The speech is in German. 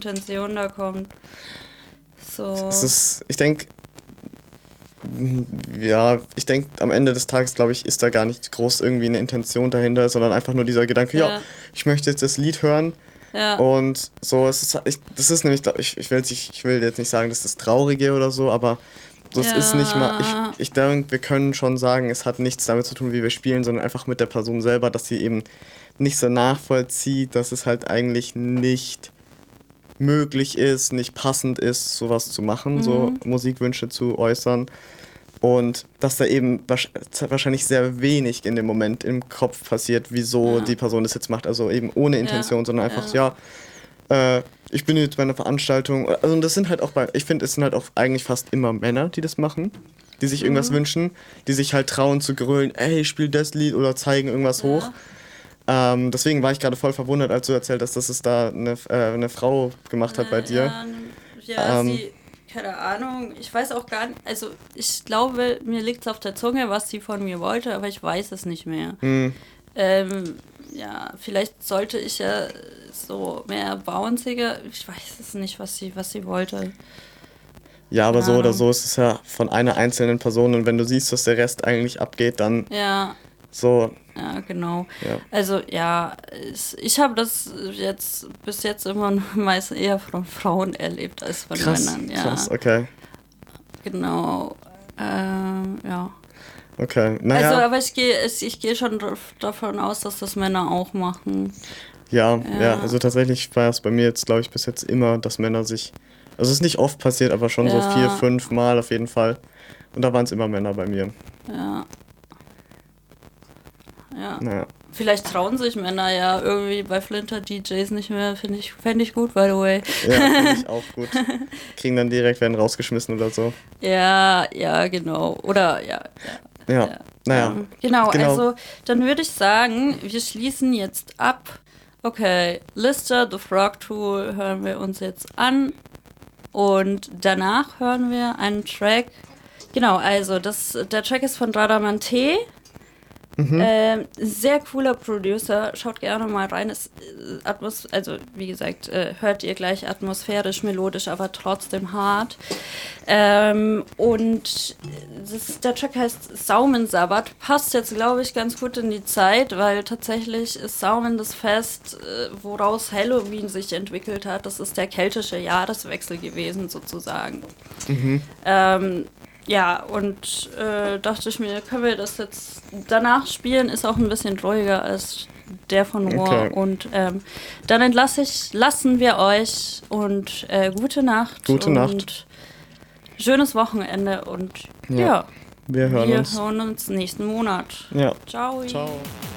Intention da kommt. So. Ich denke, am Ende des Tages, glaube ich, ist da gar nicht groß irgendwie eine Intention dahinter, sondern einfach nur dieser Gedanke, ja, ich möchte jetzt das Lied hören. Ja. Und so, das ist nämlich, ich will jetzt nicht sagen, das ist das Traurige oder so, aber das ist nicht mal, ich denke, wir können schon sagen, es hat nichts damit zu tun, wie wir spielen, sondern einfach mit der Person selber, dass sie eben nicht so nachvollzieht, dass es halt eigentlich nicht möglich ist, nicht passend ist, sowas zu machen, so Musikwünsche zu äußern. Und dass da eben wahrscheinlich sehr wenig in dem Moment im Kopf passiert, wieso die Person das jetzt macht. Also eben ohne Intention, sondern einfach, ich bin jetzt bei einer Veranstaltung. Also das sind halt auch ich finde, es sind halt auch eigentlich fast immer Männer, die das machen, die sich irgendwas wünschen, die sich halt trauen zu grölen, ey, spiel das Lied oder zeigen irgendwas hoch. Deswegen war ich gerade voll verwundert, als du erzählt hast, dass es da eine Frau gemacht hat bei dir. Sie, keine Ahnung, ich weiß auch gar nicht, also ich glaube, mir liegt es auf der Zunge, was sie von mir wollte, aber ich weiß es nicht mehr. Vielleicht sollte ich ja so mehr bounciger, ich weiß es nicht, was sie wollte. Ja, aber so oder so ist es ja von einer einzelnen Person und wenn du siehst, dass der Rest eigentlich abgeht, dann so. Ja, genau. Ja. Also ich habe das bis jetzt immer meist eher von Frauen erlebt als von Männern. Ja. Krass, okay. Genau, Okay, naja. Also, aber ich gehe schon davon aus, dass das Männer auch machen. Ja, also tatsächlich war es bei mir jetzt, glaube ich, bis jetzt immer, dass Männer sich, also es ist nicht oft passiert, aber schon so 4, 5 Mal auf jeden Fall. Und da waren es immer Männer bei mir. Ja. Naja. Vielleicht trauen sich Männer ja irgendwie bei Flinter DJs nicht mehr, fände ich gut, by the way. Ja, finde ich auch gut. Werden dann rausgeschmissen oder so. Ja, genau. Oder, Naja. Genau, also dann würde ich sagen, wir schließen jetzt ab. Okay, Lister, The Frog Tool hören wir uns jetzt an. Und danach hören wir einen Track. Genau, also der Track ist von Radamante. Sehr cooler Producer, schaut gerne mal rein. Also wie gesagt, hört ihr gleich atmosphärisch, melodisch, aber trotzdem hart. Und der Track heißt Saumensabbat, passt jetzt, glaube ich, ganz gut in die Zeit, weil tatsächlich ist Saumen das Fest, woraus Halloween sich entwickelt hat. Das ist der keltische Jahreswechsel gewesen, sozusagen. Und dachte ich mir, können wir das jetzt danach spielen, ist auch ein bisschen ruhiger als der von Noir. Okay. Und dann lassen wir euch und gute Nacht. Gute Nacht. Schönes Wochenende und wir hören uns nächsten Monat. Ja. Ciao. Ciao.